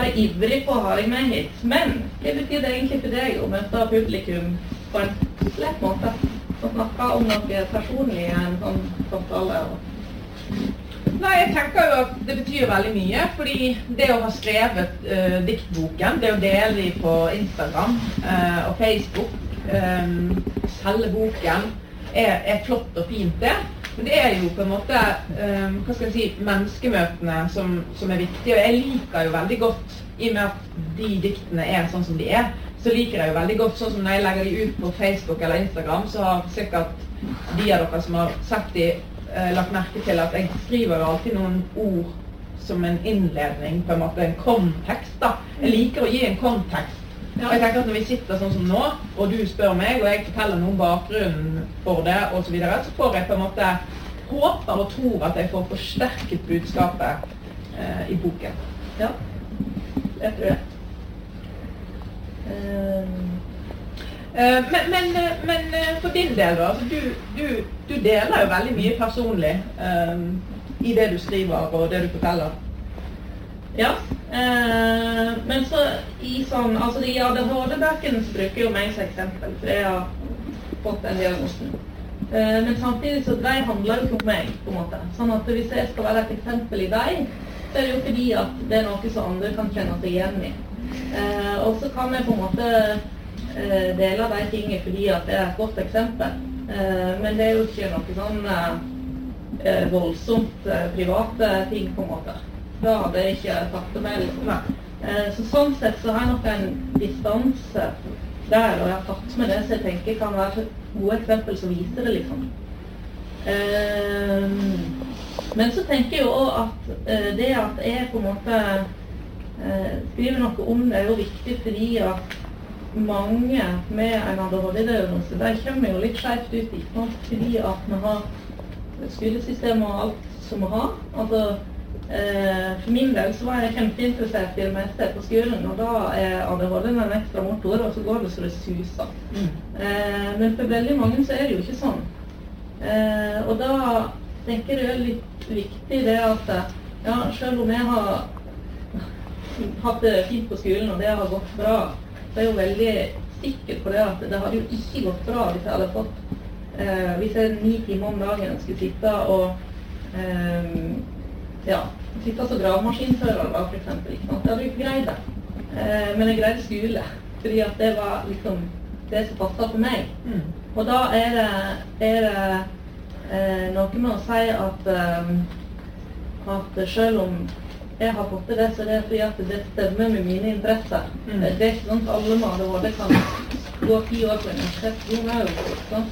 ivrig på å ha deg med hit. Men hva betyr det egentlig for deg å møte publikum på en lett måte? Å snakke om noe personlig i en sånn samtale? Nei, jeg tenker jo at det betyr veldig mye, fordi det å ha skrevet diktboken, det å dele dem på Instagram og Facebook, selge boken, er flott og fint det. Men det er jo på en måte, hva skal jeg si, menneskemøtene som er viktige, og jeg liker jo veldig godt, i og med at de diktene er sånn som de er, så liker jeg jo veldig godt, sånn som når jeg legger de ut på Facebook eller Instagram, så har sikkert de av dere som har sett de lagt merke til at jeg skriver jo alltid noen ord som en innledning, på en måte en kontekst da. Jeg liker å gi en kontekst. Og jeg tenker at når vi sitter sånn som nå, og du spør meg, og jeg forteller noen bakgrunnen for det, og så videre, så får jeg på en måte håper og tror at jeg får forsterket budskapet i boken. Ja, jeg tror det. Men for din del da, altså, du deler jo veldig mye personlig i det du skriver og det du forteller. Ja, men så i sånn, altså de ADHD-bøkene så bruker jo meg som eksempel, for jeg har fått den diagnosen. Men samtidig så de handler jo ikke om meg, på en måte. Sånn at hvis jeg skal være et eksempel i deg, så er det jo fordi at det er noe som andre kan kjenne seg igjen i. Og så kan jeg på en måte dele de tingene fordi at det er et godt eksempel. Men det er jo ikke noe sånn voldsomt private ting, på en måte. Da hadde jeg ikke tatt det med, liksom. Så sånn sett så har jeg nok en distanse der, og jeg har tatt med det, så jeg tenker kan være et gode eksempel som viser det, liksom. Men så tenker jeg jo også at det at jeg på en måte skriver noe om det er jo viktig, fordi at mange med en ADHD-diagnose, de kommer jo litt skjevt ut, ikke sant? Fordi at vi har skolesystem og alt som vi har. Altså, for min del så var jeg kjempeinteressert i det meste på skolen, og da er ADHD en ekstra motor, og så går det så det suser. Men for veldig mange så er det jo ikke sånn. Og da tenker jeg det er litt viktig det at, ja, selv om jeg har hatt det fint på skolen, og det har gått bra, så er jeg jo veldig sikker på det at det hadde jo ikke gått bra hvis jeg hadde fått, hvis jeg 9 timer om dagen skulle sitte og ja, sitte som gravemaskinfører da, for eksempel, ikke sant? Det hadde jo ikke greid det. Men jeg greide skole, fordi at det var liksom det som passet for meg. Og da er det noe med å si at selv om jeg har fått det, så er det fordi at det stemmer med mine interesser. Det er ikke sånn at alle med ADHD kan gå 10 år på universitet,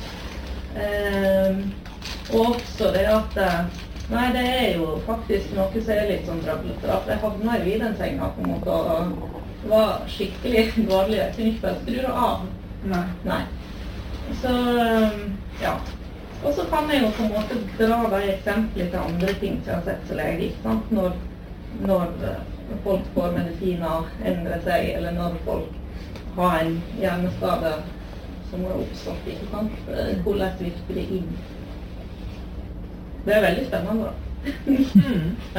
og også det at nei, det er jo faktisk noe som er litt sånn trøbbelt, for jeg havnet i den senga på en måte, og det var skikkelig dårlig. Jeg kunne ikke bare skru det av. Nei. Så, ja. Og så kan jeg jo på en måte dra de eksempler til andre ting som jeg har sett som lege, ikke sant? Når folk får medisiner endre seg, eller når folk har en hjerneskade som har oppstått, ikke sant? Hvordan virker det inn? Det er veldig spennende da.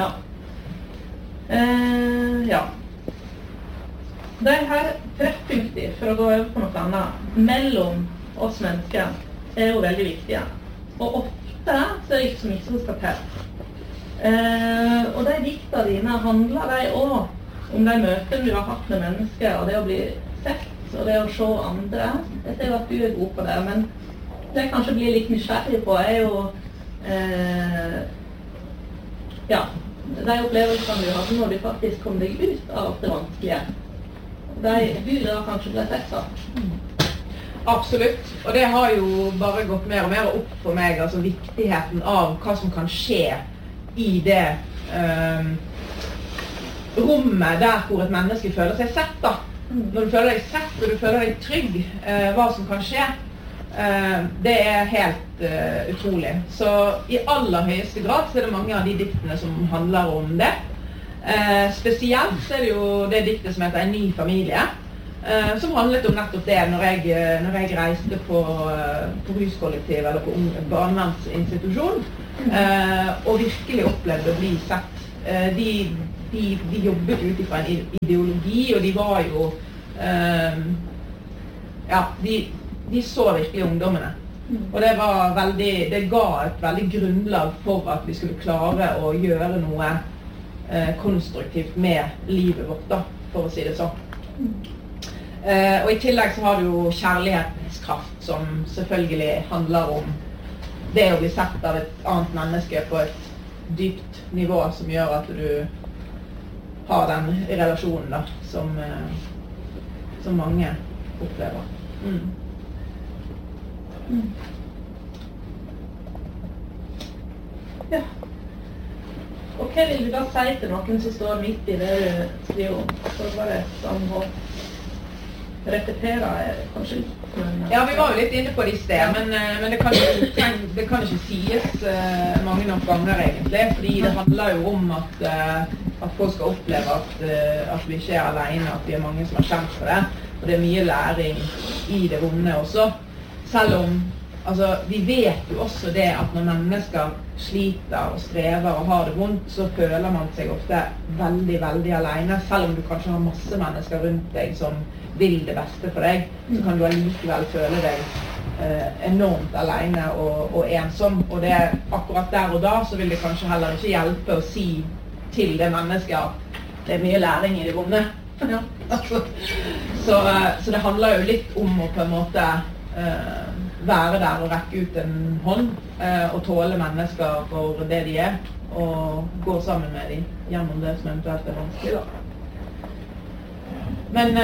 Ja. Det her treffpunkter, for å gå over på noe annet, mellom oss mennesker er jo veldig viktige. Og ofte så er det ikke så mye som skal til. Og de dikta dine handler de også om de møtene du har hatt med mennesker, og det å bli sett, og det å se andre. Jeg ser at du er god på det, men det jeg kanskje blir litt nysgjerrig på er jo ja, de opplevelsene du hadde når du faktisk kom deg ut av det vanskelige. Du da kanskje ble sett da. Absolutt, og det har jo bare gått mer og mer opp for meg, altså viktigheten av hva som kan skje i det rommet der hvor et menneske føler seg sett da. Når du føler deg sett og du føler deg trygg, hva som kan skje, det er helt utrolig. Så i aller høyeste grad så er det mange av de diktene som handler om det. Spesielt så er det jo det diktet som heter En ny familie, som handlet om nettopp det når jeg reiste på huskollektiv eller på barnevernsinstitusjon, og virkelig opplevde å bli sett. De de jobbet ut fra en ideologi, og de var jo de så virkelig ungdommene. Og det ga et veldig grunnlag for at vi skulle klare å gjøre noe konstruktivt med livet vårt, da, for å si det sånn. Og i tillegg så har du jo kjærlighetens kraft, som selvfølgelig handler om det å bli sett av et annet menneske på et dypt nivå, som gjør at du har den relasjonen da, som mange opplever. Ja. Og hva vil du da si til noen som står midt i det du skriver om? Så bare samhold. Repetere kanskje litt. Ja, vi var jo litt inne på det i sted, men det kan ikke sies mange nok ganger egentlig, fordi det handler jo om at folk skal oppleve at vi ikke alene, at vi mange som har kjent for det, og det mye læring i det vonde også. Selv om, vi vet jo også det at når mennesker sliter og strever og har det vondt, så føler man seg ofte veldig, veldig alene, selv om du kanskje har masse mennesker rundt deg som vil det beste for deg, så kan du allikevel føle deg enormt alene og ensom, og det akkurat der og da så vil det kanskje heller ikke hjelpe å si til det mennesket at det mye læring i det vonde. Ja. Så det handler jo litt om å på en måte være der og rekke ut en hånd og tåle mennesker for det de og gå sammen med dem gjennom det som eventuelt vanskelig da. Men,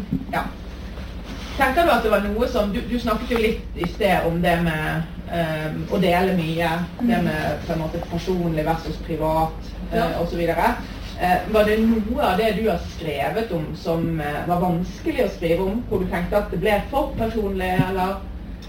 tenker du at det var noe som, du snakket jo litt i sted om det med å dele mye, det med på en måte personlig versus privat og så videre. Var det noe av det du har skrevet om som var vanskelig å skrive om, hvor du tenkte at det ble for personlig, eller?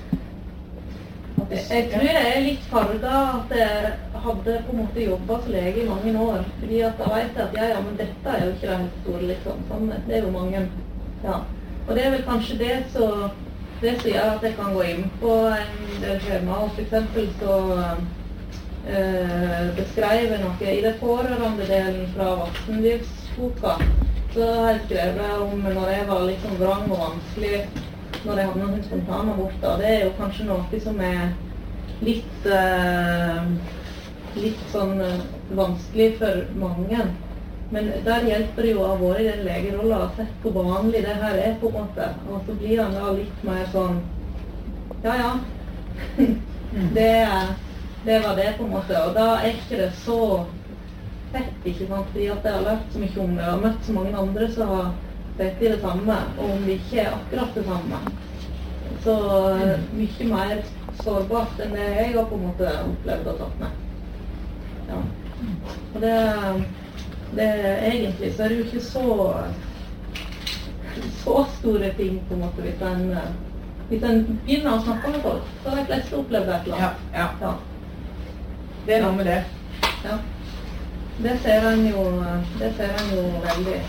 Jeg tror det litt farget at jeg hadde på en måte jobbet som lege i mange år, fordi at jeg vet at men dette jo ikke det store liksom, sånn, det jo mange, og det vel kanskje det som gjør at jeg kan gå inn på en del skjema, og for eksempel så beskrev jeg noe i det pårørende delen fra Vaksenlivsboka, så har jeg skrevet om når jeg var liksom vrang og vanskelig, når jeg hadde noen spontane borte, og det jo kanskje noe som litt sånn vanskelig for mange. Men der hjelper det jo å ha vært i den legerollen og sett hvor vanlig det her på en måte. Og så blir han da litt mer sånn, det var det på en måte. Og da ikke det så fett, ikke sant? Fordi at jeg har lært så mye om det, og har møtt så mange andre som har sett i det samme, og om det ikke akkurat det samme. Så mye mer sårbart enn det jeg har på en måte opplevd og tatt med. Ja. Og det egentlig så det jo ikke så store ting på en måte hvis en begynner å snakke med folk, så har de fleste opplevd et eller annet. Ja. Det noe med det. Ja. Det ser en jo veldig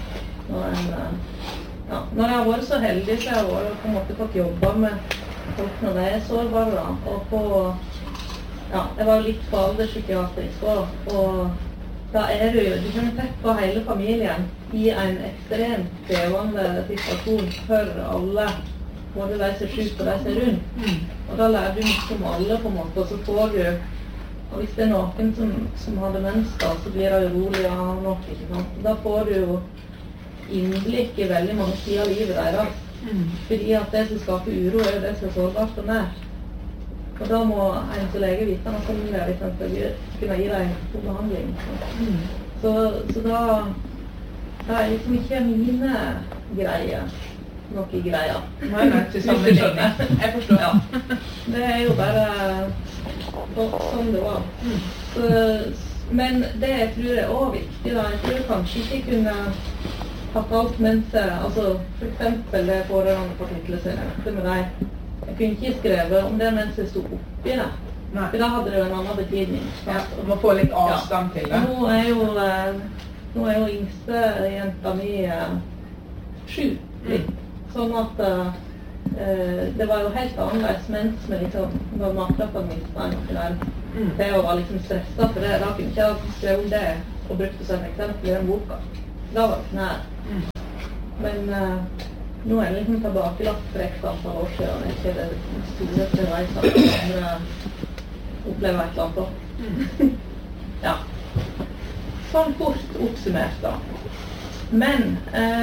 når jeg har vært så heldig, så jeg har på en måte fått jobbe med folk når de sårbare da, og jeg var jo litt på alderspsykiatrisk og da du kan tett på hele familien i en ekstremt krevende situasjon for alle, både de som er syke og de som er rundt, og da lærer du mye om alle på en måte, og så får du, og hvis det noen som har demens da, så blir det urolig og har nok, ikke sant? Da får du jo innblikk i veldig mange sider av livet deres. Fordi at det som skaper uro jo det som er sårbart og nært. Og da må en som lege vite noe om det hvis en skal kunne gi deg god behandling. Så da liksom ikke mine greier noe greier. Nei, til sammenligning. Jeg forstår. Ja. Det jo bare sånn det var. Men det jeg tror også viktig da, jeg tror kanskje ikke kunne hatt alt mens for eksempel det pårørende kapitlet det med deg. Jeg kunne ikke skrevet om det mens jeg stod oppi det. For da hadde det jo en annen betydning. Du må få litt avstand til det. Nå jo yngste jenta mi 7 litt. Sånn at det var jo helt annerledes mens vi liksom var matlappet mistet noe der. Det var liksom stresset for det. Da kunne ikke jeg skrevet om det og brukte som eksempel i den boka. Da var det nær. Men nå er det liksom tilbakelagt for x antall år siden, og ikke det store tilreiset at andre opplever et eller annet på. Ja. Sånn fort oppsummert da. Men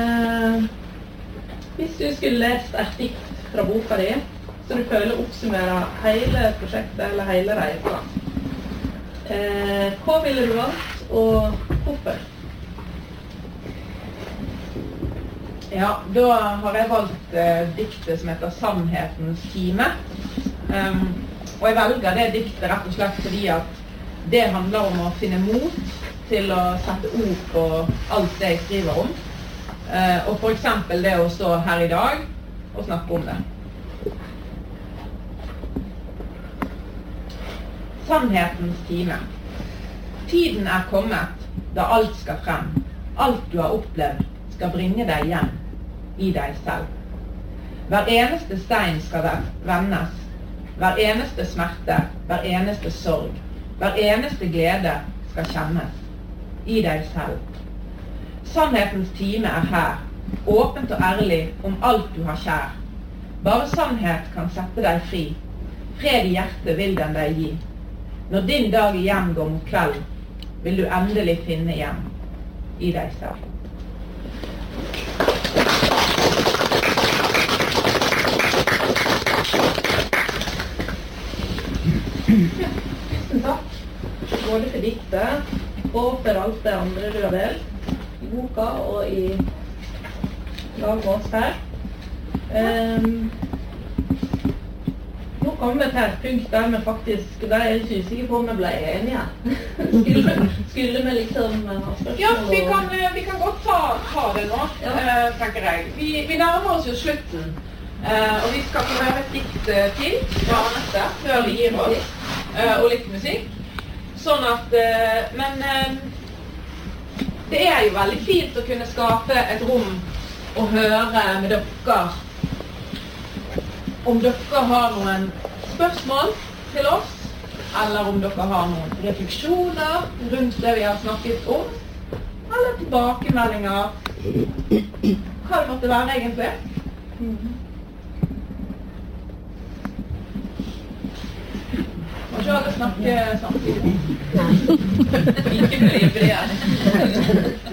hvis du skulle lest et dikt fra boka di, så du føler oppsummerer hele prosjektet eller hele reisen, hva ville du valgt, og hvorfor? Ja, da har jeg valgt diktet som heter Sannhetens time. Og jeg velger det diktet rett og slett fordi at det handler om å finne mot til å sette ord på alt det jeg skriver om. Og for eksempel det å stå her i dag og snakke om det. Sannhetens time. Tiden er kommet da alt skal frem. Alt du har opplevd skal bringe deg hjem i deg selv. Hver eneste stein skal vendes. Hver eneste smerte, hver eneste sorg, hver eneste glede skal kjennes i deg selv. Sannhetens time er her, åpent og ærlig om alt du har kjær. Bare sannhet kan sette deg fri. Fred i hjertet vil den deg gi. Når din dag igjen går mot kveld, vil du endelig finne hjem i deg selv. Tusen takk, både for diktet og for alt det andre du har delt i boka og i lag med oss her. Nå kommer vi til et punkt der vi faktisk, der er jeg ikke usikker på om vi ble enige. Skulle vi liksom ha spørsmål? Ja, vi kan godt ta det nå, tenker jeg. Vi nærmer oss jo slutten, og vi skal få høre et dikt til fra Anette, før vi gir oss, og litt musikk. Sånn at, men det er jo veldig fint å kunne skape et rom og høre med dere om dere har noen spørsmål til oss, eller om dere har noen refleksjoner rundt det vi har snakket om, eller tilbakemeldinger, hva det måtte være egentlig. Må ikke alle snakke samtidig. Nei. Ikke bli bred.